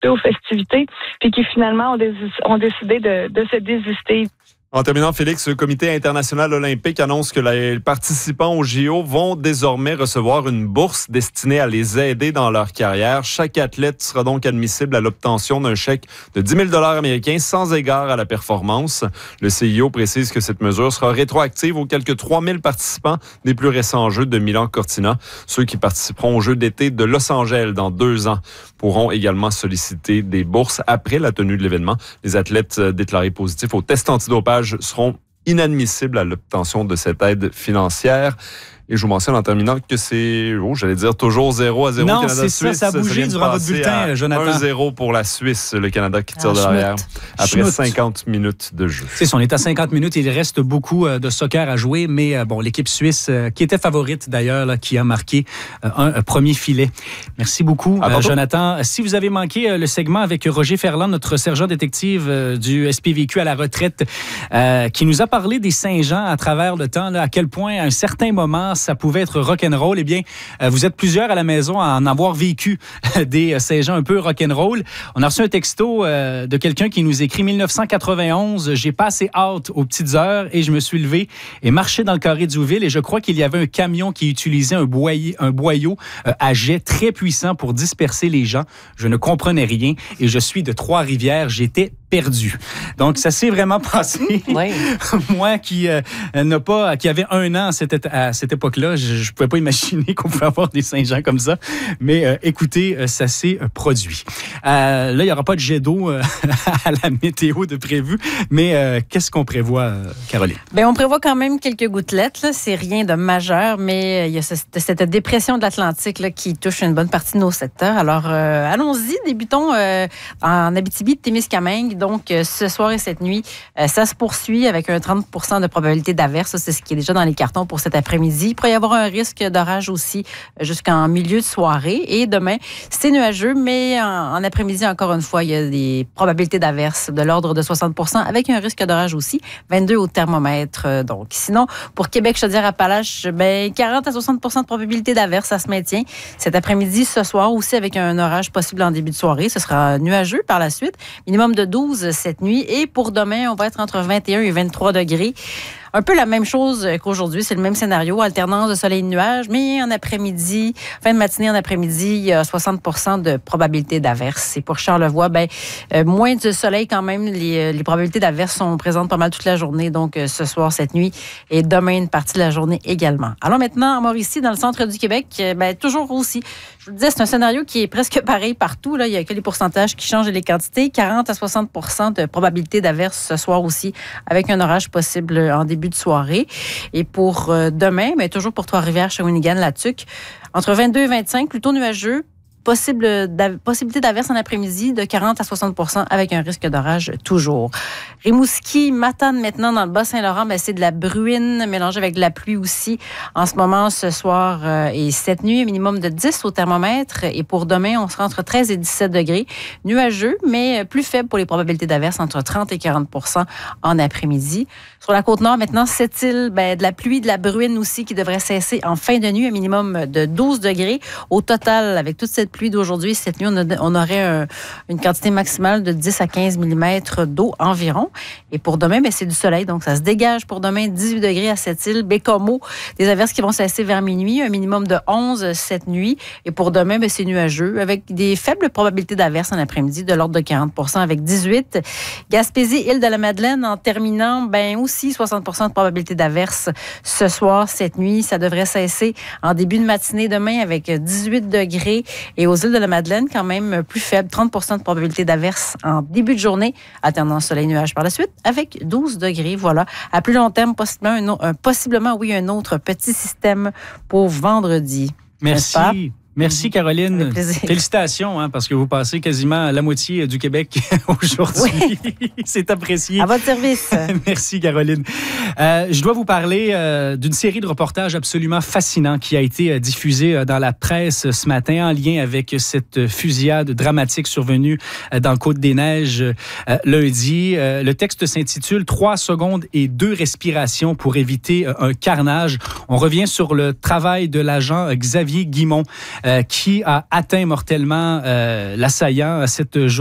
participer aux festivités, puis qui finalement ont décidé de se désister. En terminant, Félix, le Comité international olympique annonce que les participants aux JO vont désormais recevoir une bourse destinée à les aider dans leur carrière. Chaque athlète sera donc admissible à l'obtention d'un chèque de 10 000 $ américains sans égard à la performance. Le CIO précise que cette mesure sera rétroactive aux quelques 3 000 participants des plus récents Jeux de Milan-Cortina. Ceux qui participeront aux Jeux d'été de Los Angeles dans 2 ans pourront également solliciter des bourses après la tenue de l'événement. Les athlètes déclarés positifs au test antidopage seront inadmissibles à l'obtention de cette aide financière. Et je vous mentionne en terminant que c'est, j'allais dire toujours 0-0 Canada-Suisse. Non, ça a bougé durant votre bulletin, Jonathan. 1-0 pour la Suisse, le Canada qui tire de l'arrière après 50 minutes de jeu. C'est ça, on est à 50 minutes. Il reste beaucoup de soccer à jouer, mais l'équipe suisse, qui était favorite d'ailleurs, là, qui a marqué un premier filet. Merci beaucoup, Jonathan. Si vous avez manqué le segment avec Roger Ferland, notre sergent détective du SPVQ à la retraite, qui nous a parlé des Saint-Jean à travers le temps, là, à quel point à un certain moment, ça pouvait être rock'n'roll. Eh bien, vous êtes plusieurs à la maison à en avoir vécu des Saint-Jean un peu rock'n'roll. On a reçu un texto de quelqu'un qui nous écrit 1991, j'ai passé hâte aux petites heures et je me suis levé et marché dans le carré d'Youville et je crois qu'il y avait un camion qui utilisait un boyau à jet très puissant pour disperser les gens. Je ne comprenais rien et je suis de Trois-Rivières. J'étais perdu. Donc, ça s'est vraiment passé. Oui. Moi qui avait 1 an à cette époque-là, je ne pouvais pas imaginer qu'on pouvait avoir des Saint-Jean comme ça. Mais écoutez, ça s'est produit. Là, il n'y aura pas de jet d'eau à la météo de prévu. Mais qu'est-ce qu'on prévoit, Caroline? Bien, on prévoit quand même quelques gouttelettes. Là. C'est rien de majeur, mais il y a cette dépression de l'Atlantique là, qui touche une bonne partie de nos secteurs. Alors, allons-y. Débutons en Abitibi-Témiscamingue. Donc, ce soir et cette nuit, ça se poursuit avec un 30 % de probabilité d'averse. C'est ce qui est déjà dans les cartons pour cet après-midi. Il pourrait y avoir un risque d'orage aussi jusqu'en milieu de soirée. Et demain, c'est nuageux, mais en après-midi, encore une fois, il y a des probabilités d'averse de l'ordre de 60 % avec un risque d'orage aussi, 22 au thermomètre. Donc, sinon, pour Québec, Chaudière-Appalaches, 40 à 60 % de probabilité d'averse, ça se maintient. Cet après-midi, ce soir aussi, avec un orage possible en début de soirée. Ce sera nuageux par la suite. Minimum de 12 cette nuit. Et pour demain, on va être entre 21 et 23 degrés. Un peu la même chose qu'aujourd'hui, c'est le même scénario, alternance de soleil et de nuages, mais en après-midi, fin de matinée en après-midi, il y a 60 % de probabilité d'averse. Et pour Charlevoix, moins de soleil quand même, les probabilités d'averse sont présentes pas mal toute la journée, donc ce soir, cette nuit, et demain, une partie de la journée également. Alors maintenant, en Mauricie, dans le centre du Québec, toujours aussi, je vous le disais, c'est un scénario qui est presque pareil partout, là. Il n'y a que les pourcentages qui changent et les quantités, 40 à 60 % de probabilité d'averse ce soir aussi, avec un orage possible en début de soirée. Et pour demain, toujours pour Trois-Rivières, Shawinigan, La Tuque, entre 22 et 25, plutôt nuageux. Possibilité d'averse en après-midi de 40 à 60 % avec un risque d'orage toujours. Rimouski, Matane maintenant dans le Bas-Saint-Laurent, c'est de la bruine mélangée avec de la pluie aussi. En ce moment, ce soir et cette nuit, un minimum de 10 au thermomètre. Et pour demain, on sera entre 13 et 17 degrés. Nuageux, mais plus faible pour les probabilités d'averse, entre 30 et 40 % en après-midi. Sur la Côte-Nord, maintenant, Sept-Îles, de la pluie, de la bruine aussi qui devrait cesser en fin de nuit, un minimum de 12 degrés. Au total, avec toute cette pluie d'aujourd'hui, cette nuit, on aurait une quantité maximale de 10 à 15 mm d'eau environ. Et pour demain, c'est du soleil, donc ça se dégage pour demain, 18 degrés à Sept-Îles, Bécomo, des averses qui vont cesser vers minuit, un minimum de 11 cette nuit. Et pour demain, c'est nuageux, avec des faibles probabilités d'averses en après-midi, de l'ordre de 40 % avec 18. Gaspésie, Île-de-la-Madeleine, en terminant, aussi 60 % de probabilité d'averse ce soir, cette nuit. Ça devrait cesser en début de matinée demain avec 18 degrés. Et aux îles de la Madeleine, quand même plus faible, 30 % de probabilité d'averse en début de journée, alternance soleil-nuage par la suite, avec 12 degrés. Voilà. À plus long terme, possiblement, un autre petit système pour vendredi. Merci. Merci, Caroline. Félicitations, parce que vous passez quasiment la moitié du Québec aujourd'hui. Oui. C'est apprécié. À votre service. Merci, Caroline. Je dois vous parler d'une série de reportages absolument fascinants qui a été diffusée dans la presse ce matin en lien avec cette fusillade dramatique survenue dans le Côte-des-Neiges lundi. Le texte s'intitule « 3 secondes et 2 respirations pour éviter un carnage ». On revient sur le travail de l'agent Xavier Guimont, qui a atteint mortellement l'assaillant cette journée.